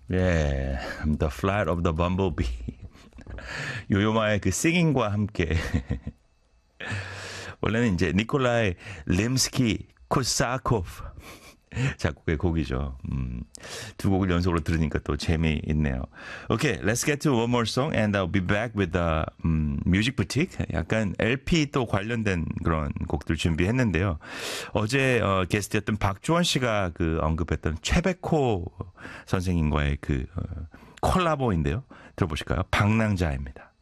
예, The Flight of the Bumblebee. 요요마의 그 싱잉과 함께 원래는 이제 니콜라이 림스키 코사코프 작곡의 곡이죠. 두 곡을 연속으로 들으니까 또 재미있네요. Okay, let's get to one more song and I'll be back with the Music Boutique. 약간 LP 또 관련된 그런 곡들 준비했는데요. 어제 게스트였던 박주원 씨가 그 언급했던 최백호 선생님과의 그 콜라보인데요. 들어보실까요? 방랑자입니다.